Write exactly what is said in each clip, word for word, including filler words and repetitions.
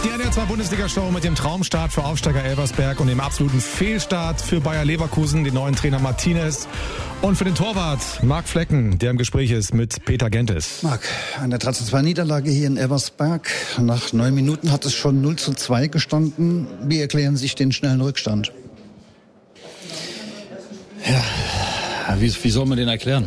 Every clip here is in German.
Die N D R zwei Bundesliga-Show mit dem Traumstart für Aufsteiger Elversberg und dem absoluten Fehlstart für Bayer Leverkusen, den neuen Trainer Martinez. Und für den Torwart Marc Flecken, der im Gespräch ist mit Peter Gentes. Marc, eine drei zu zwei Niederlage hier in Elversberg. Nach neun Minuten hat es schon null zu zwei gestanden. Wie erklären sich den schnellen Rückstand? Ja, wie, wie soll man den erklären?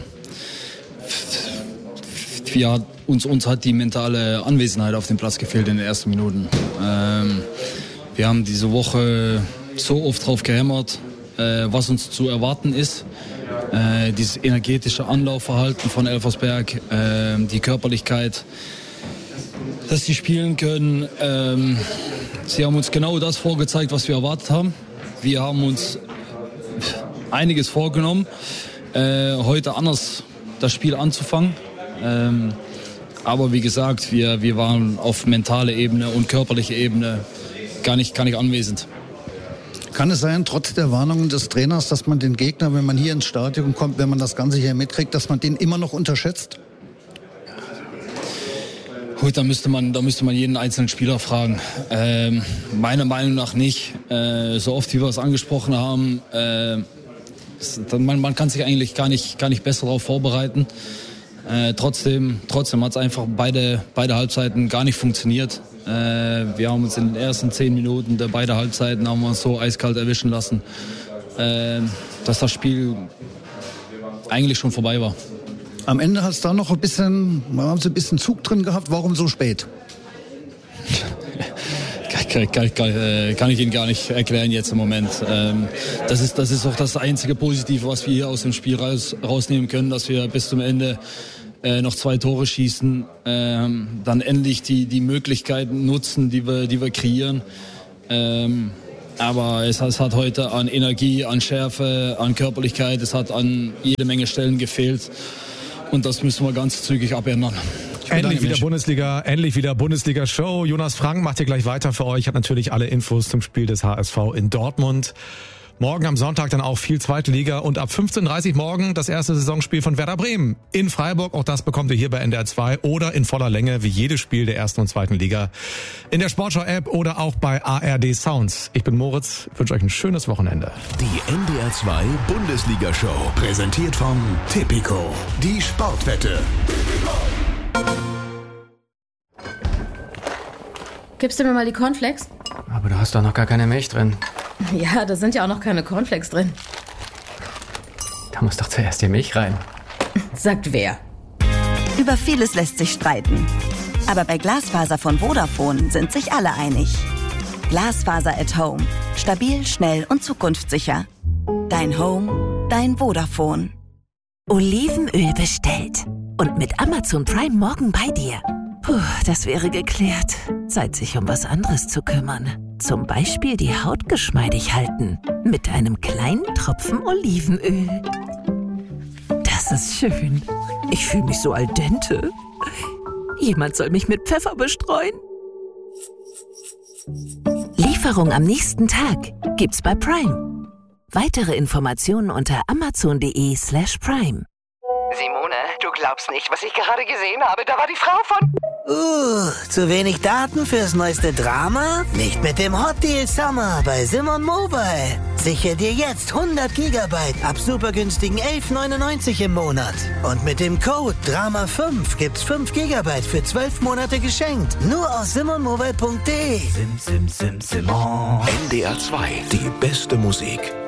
Wir, uns, uns hat die mentale Anwesenheit auf dem Platz gefehlt in den ersten Minuten. Ähm, wir haben diese Woche so oft drauf gehämmert, äh, was uns zu erwarten ist. Äh, dieses energetische Anlaufverhalten von Elversberg, äh, die Körperlichkeit, dass sie spielen können. Ähm, sie haben uns genau das vorgezeigt, was wir erwartet haben. Wir haben uns einiges vorgenommen, äh, heute anders das Spiel anzufangen. Ähm, aber wie gesagt, wir, wir waren auf mentale Ebene und körperliche Ebene gar nicht, gar nicht anwesend. Kann es sein, trotz der Warnungen des Trainers, dass man den Gegner, wenn man hier ins Stadion kommt, wenn man das Ganze hier mitkriegt, dass man den immer noch unterschätzt? Gut, da müsste man, da müsste man jeden einzelnen Spieler fragen. Ähm, meiner Meinung nach nicht. Äh, so oft wie wir es angesprochen haben, äh, man, man kann sich eigentlich gar nicht, gar nicht besser darauf vorbereiten. Äh, trotzdem, trotzdem hat es einfach beide, beide Halbzeiten gar nicht funktioniert. Äh, wir haben uns in den ersten zehn Minuten der beiden Halbzeiten haben wir uns so eiskalt erwischen lassen, äh, dass das Spiel eigentlich schon vorbei war. Am Ende hat es da noch ein bisschen, haben Sie ein bisschen Zug drin gehabt. Warum so spät? Kann, kann, kann, kann ich Ihnen gar nicht erklären jetzt im Moment. Ähm, das ist, das ist auch das einzige Positive, was wir hier aus dem Spiel raus, rausnehmen können, dass wir bis zum Ende äh, noch zwei Tore schießen, ähm, dann endlich die, die Möglichkeiten nutzen, die wir, die wir kreieren. Ähm, aber es, es hat heute an Energie, an Schärfe, an Körperlichkeit, es hat an jede Menge Stellen gefehlt. Und das müssen wir ganz zügig abändern. Endlich wieder Bundesliga, endlich wieder Bundesliga-Show. Jonas Frank macht hier gleich weiter für euch. Hat natürlich alle Infos zum Spiel des H S V in Dortmund. Morgen am Sonntag dann auch viel Zweite Liga und ab fünfzehn Uhr dreißig morgen das erste Saisonspiel von Werder Bremen in Freiburg. Auch das bekommt ihr hier bei N D R zwei oder in voller Länge wie jedes Spiel der ersten und zweiten Liga in der Sportschau-App oder auch bei A R D Sounds. Ich bin Moritz, wünsche euch ein schönes Wochenende. Die N D R zwei Bundesliga-Show, präsentiert von Tipico, die Sportwette. Gibst du mir mal die Cornflakes? Aber du hast doch noch gar keine Milch drin. Ja, da sind ja auch noch keine Cornflakes drin. Da muss doch zuerst die Milch rein. Sagt wer? Über vieles lässt sich streiten. Aber bei Glasfaser von Vodafone sind sich alle einig. Glasfaser at Home. Stabil, schnell und zukunftssicher. Dein Home, dein Vodafone. Olivenöl bestellt. Und mit Amazon Prime morgen bei dir. Puh, das wäre geklärt. Zeit, sich um was anderes zu kümmern. Zum Beispiel die Haut geschmeidig halten. Mit einem kleinen Tropfen Olivenöl. Das ist schön. Ich fühle mich so al dente. Jemand soll mich mit Pfeffer bestreuen. Lieferung am nächsten Tag gibt's bei Prime. Weitere Informationen unter amazon.de slash prime. Simone, du glaubst nicht, was ich gerade gesehen habe. Da war die Frau von... Uh, zu wenig Daten fürs neueste Drama? Nicht mit dem Hot Deal Summer bei Simon Mobile. Sichere dir jetzt hundert Gigabyte ab super günstigen elf neunundneunzig im Monat. Und mit dem Code Drama fünf gibt's fünf Gigabyte für zwölf Monate geschenkt. Nur aus simon mobile punkt de. Sim, sim, sim, Simon. N D R zwei, die beste Musik.